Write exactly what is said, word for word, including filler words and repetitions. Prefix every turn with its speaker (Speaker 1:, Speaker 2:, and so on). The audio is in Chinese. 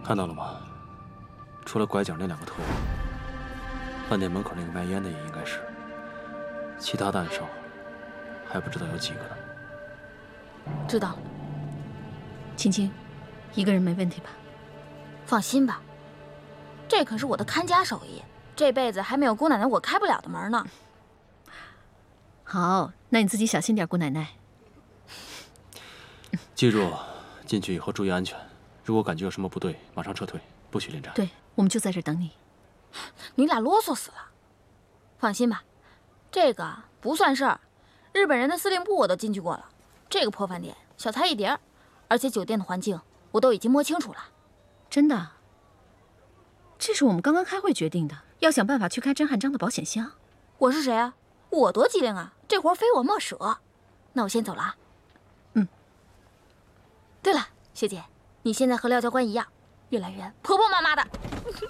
Speaker 1: 看到了吗？除了拐角那两个特务，饭店门口那个卖烟的也应该是。其他的暗哨还不知道有几个呢。
Speaker 2: 知道了。
Speaker 3: 青青，一个人没问题吧？
Speaker 2: 放心吧，这可是我的看家手艺，这辈子还没有姑奶奶我开不了的门呢。
Speaker 3: 好，那你自己小心点，姑奶奶。
Speaker 1: 记住，进去以后注意安全。如果感觉有什么不对，马上撤退，不许恋战。
Speaker 3: 对，我们就在这儿等你。
Speaker 2: 你俩啰嗦死了。放心吧，这个不算事儿。日本人的司令部我都进去过了，这个破饭店小菜一碟，而且酒店的环境我都已经摸清楚了。
Speaker 3: 真的？这是我们刚刚开会决定的，要想办法去开甄汉章的保险箱。
Speaker 2: 我是谁啊？我多机灵啊！这活非我莫属。那我先走了啊。
Speaker 3: 嗯。
Speaker 2: 对了，学姐，你现在和廖教官一样，越来越婆婆妈妈的。